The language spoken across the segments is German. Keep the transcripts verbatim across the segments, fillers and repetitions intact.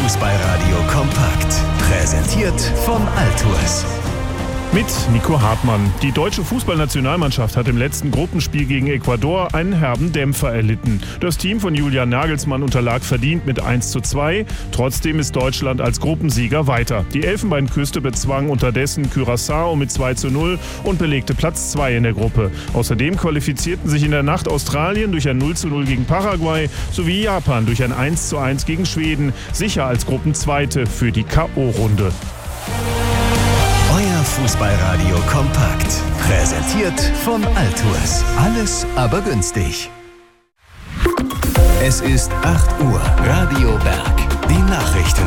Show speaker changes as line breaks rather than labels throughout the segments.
Fußballradio kompakt. Präsentiert von Altours.
Mit Nico Hartmann. Die deutsche Fußballnationalmannschaft hat im letzten Gruppenspiel gegen Ecuador einen herben Dämpfer erlitten. Das Team von Julian Nagelsmann unterlag verdient mit eins zu zwei. Trotzdem ist Deutschland als Gruppensieger weiter. Die Elfenbeinküste bezwang unterdessen Curaçao mit zwei zu null und belegte Platz zwei in der Gruppe. Außerdem qualifizierten sich in der Nacht Australien durch ein null zu null gegen Paraguay sowie Japan durch ein eins zu eins gegen Schweden, sicher als Gruppenzweite für die K O-Runde.
Euer Fußballradio kompakt. Präsentiert von Altours. Alles aber günstig. Es ist acht Uhr. Radio Berg. Die Nachrichten.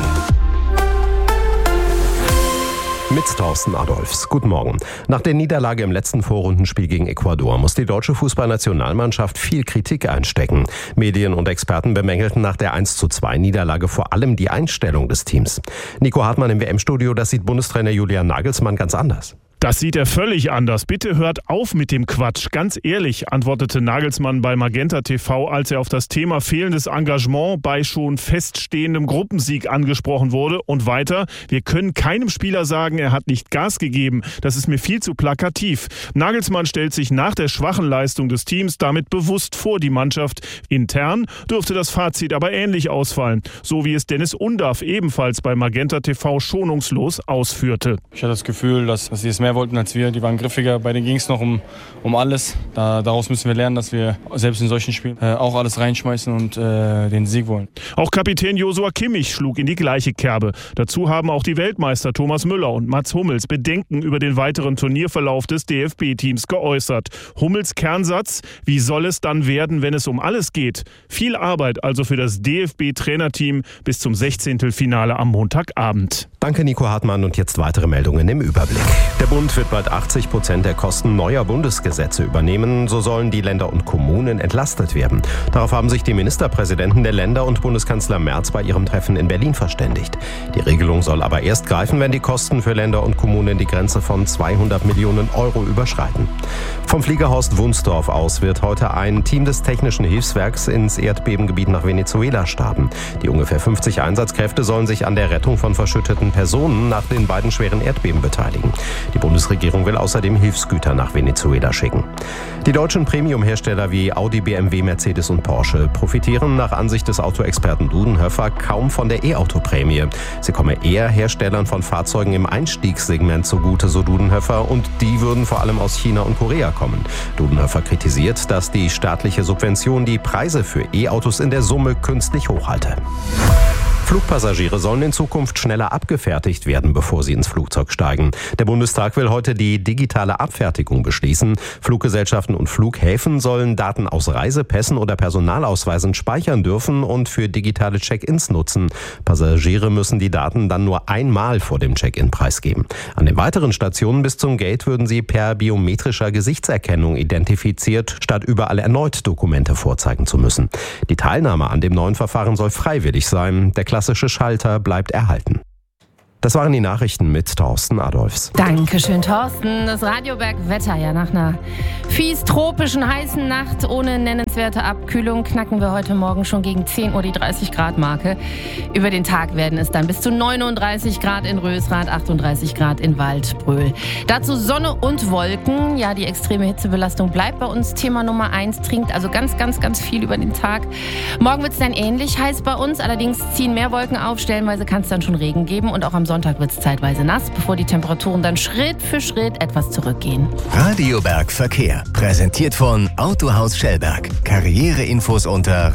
Mit Thorsten Adolfs. Guten Morgen. Nach der Niederlage im letzten Vorrundenspiel gegen Ecuador muss die deutsche Fußballnationalmannschaft viel Kritik einstecken. Medien und Experten bemängelten nach der eins zu zwei Niederlage vor allem die Einstellung des Teams. Nico Hartmann im W M-Studio, das sieht Bundestrainer Julian Nagelsmann ganz anders.
Das sieht er völlig anders. Bitte hört auf mit dem Quatsch. Ganz ehrlich, antwortete Nagelsmann bei Magenta T V, als er auf das Thema fehlendes Engagement bei schon feststehendem Gruppensieg angesprochen wurde. Und weiter, wir können keinem Spieler sagen, er hat nicht Gas gegeben. Das ist mir viel zu plakativ. Nagelsmann stellt sich nach der schwachen Leistung des Teams damit bewusst vor die Mannschaft. Intern dürfte das Fazit aber ähnlich ausfallen. So wie es Dennis Undaff ebenfalls bei Magenta T V schonungslos ausführte.
Ich hatte das Gefühl, dass, dass sie es mehr wollten als wir. Die waren griffiger. Bei denen ging es noch um, um alles. Da, daraus müssen wir lernen, dass wir selbst in solchen Spielen äh, auch alles reinschmeißen und äh, den Sieg wollen.
Auch Kapitän Joshua Kimmich schlug in die gleiche Kerbe. Dazu haben auch die Weltmeister Thomas Müller und Mats Hummels Bedenken über den weiteren Turnierverlauf des D F B-Teams geäußert. Hummels Kernsatz: Wie soll es dann werden, wenn es um alles geht? Viel Arbeit also für das D F B-Trainerteam bis zum Sechzehntelfinale am Montagabend.
Danke, Nico Hartmann. Und jetzt weitere Meldungen im Überblick. Der Bund wird bald achtzig Prozent der Kosten neuer Bundesgesetze übernehmen. So sollen die Länder und Kommunen entlastet werden. Darauf haben sich die Ministerpräsidenten der Länder und Bundeskanzler Merz bei ihrem Treffen in Berlin verständigt. Die Regelung soll aber erst greifen, wenn die Kosten für Länder und Kommunen die Grenze von zweihundert Millionen Euro überschreiten. Vom Fliegerhorst Wunsdorf aus wird heute ein Team des Technischen Hilfswerks ins Erdbebengebiet nach Venezuela starten. Die ungefähr fünfzig Einsatzkräfte sollen sich an der Rettung von verschütteten Personen nach den beiden schweren Erdbeben beteiligen. Die Bundesregierung will außerdem Hilfsgüter nach Venezuela schicken. Die deutschen Premium-Hersteller wie Audi, B M W, Mercedes und Porsche profitieren nach Ansicht des Autoexperten Dudenhöfer kaum von der E-Auto-Prämie. Sie komme eher Herstellern von Fahrzeugen im Einstiegssegment zugute, so Dudenhöfer, und die würden vor allem aus China und Korea kommen. Dudenhöfer kritisiert, dass die staatliche Subvention die Preise für E-Autos in der Summe künstlich hochhalte. Flugpassagiere sollen in Zukunft schneller abgefertigt werden, bevor sie ins Flugzeug steigen. Der Bundestag will heute die digitale Abfertigung beschließen. Fluggesellschaften und Flughäfen sollen Daten aus Reisepässen oder Personalausweisen speichern dürfen und für digitale Check-ins nutzen. Passagiere müssen die Daten dann nur einmal vor dem Check-in preisgeben. An den weiteren Stationen bis zum Gate würden sie per biometrischer Gesichtserkennung identifiziert, statt überall erneut Dokumente vorzeigen zu müssen. Die Teilnahme an dem neuen Verfahren soll freiwillig sein. Der klassische Schalter bleibt erhalten. Das waren die Nachrichten mit Thorsten Adolfs.
Dankeschön, Thorsten. Das Radio Berg Wetter, ja, nach einer fies tropischen heißen Nacht ohne nennenswerte Abkühlung knacken wir heute Morgen schon gegen zehn Uhr die dreißig Grad Marke. Über den Tag werden es dann bis zu neununddreißig Grad in Rösrath, achtunddreißig Grad in Waldbröl. Dazu Sonne und Wolken. Ja, die extreme Hitzebelastung bleibt bei uns Thema Nummer eins. Trinkt also ganz, ganz, ganz viel über den Tag. Morgen wird es dann ähnlich heiß bei uns. Allerdings ziehen mehr Wolken auf. Stellenweise kann es dann schon Regen geben und auch am Sonntag wird es zeitweise nass, bevor die Temperaturen dann Schritt für Schritt etwas zurückgehen.
Radio Berg Verkehr. Präsentiert von Autohaus Schellberg. Karriereinfos unter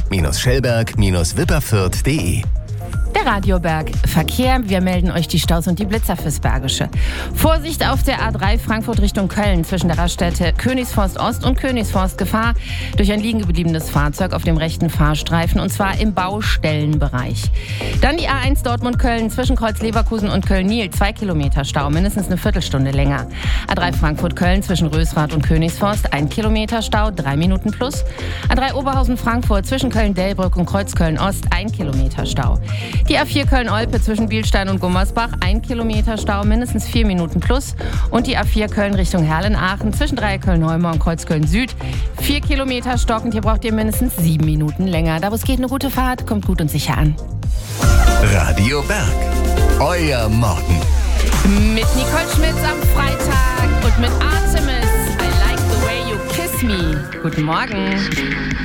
Renault-Schellberg-Wipperfürth punkt de.
Der Radio Berg Verkehr. Wir melden euch die Staus und die Blitzer fürs Bergische. Vorsicht auf der A drei Frankfurt Richtung Köln zwischen der Raststätte Königsforst Ost und Königsforst. Gefahr durch ein liegen gebliebenes Fahrzeug auf dem rechten Fahrstreifen und zwar im Baustellenbereich. Dann die A eins Dortmund-Köln zwischen Kreuz Leverkusen und Köln-Niel. Zwei Kilometer Stau, mindestens eine Viertelstunde länger. A drei Frankfurt-Köln zwischen Rösrath und Königsforst. Ein Kilometer Stau, drei Minuten plus. A drei Oberhausen-Frankfurt zwischen Köln-Delbrück und Kreuz-Köln-Ost. Ein Kilometer Stau. Die A vier Köln-Olpe zwischen Bielstein und Gummersbach, ein Kilometer Stau, mindestens vier Minuten plus. Und die A vier Köln Richtung Herlen-Aachen zwischen Dreiecköln-Neumer und Kreuzköln-Süd, vier Kilometer stockend. Hier braucht ihr mindestens sieben Minuten länger. Da wo es geht, eine gute Fahrt, kommt gut und sicher an.
Radio Berg. Euer Morgen.
Mit Nicole Schmitz am Freitag und mit Artemis. I like the way you kiss me. Guten Morgen.